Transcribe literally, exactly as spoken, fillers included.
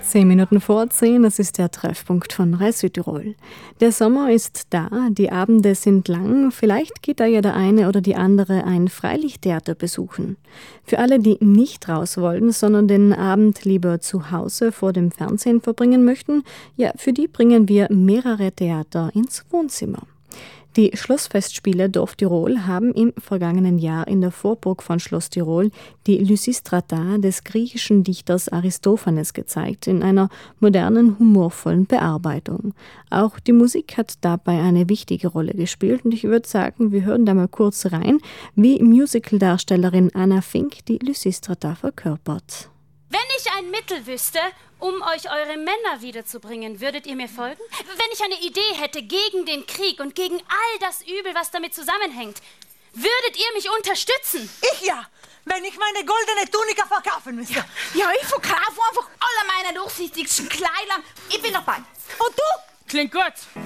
Zehn Minuten vor zehn, das ist der Treffpunkt von Res Südtirol. Der Sommer ist da, die Abende sind lang, vielleicht geht da ja der eine oder die andere ein Freilichttheater besuchen. Für alle, die nicht raus wollen, sondern den Abend lieber zu Hause vor dem Fernsehen verbringen möchten, ja, für die bringen wir mehrere Theater ins Wohnzimmer. Die Schlossfestspiele Dorf Tirol haben im vergangenen Jahr in der Vorburg von Schloss Tirol die Lysistrata des griechischen Dichters Aristophanes gezeigt, in einer modernen, humorvollen Bearbeitung. Auch die Musik hat dabei eine wichtige Rolle gespielt und ich würde sagen, wir hören da mal kurz rein, wie Musicaldarstellerin Anna Fink die Lysistrata verkörpert. Wenn ich ein Mittel wüsste, um euch eure Männer wiederzubringen, würdet ihr mir folgen? Wenn ich eine Idee hätte gegen den Krieg und gegen all das Übel, was damit zusammenhängt, würdet ihr mich unterstützen? Ich ja, wenn ich meine goldene Tunika verkaufen müsste. Ja, ja, ich verkaufe einfach alle meine durchsichtigsten Kleider. Ich bin dabei. Und du? Klingt gut.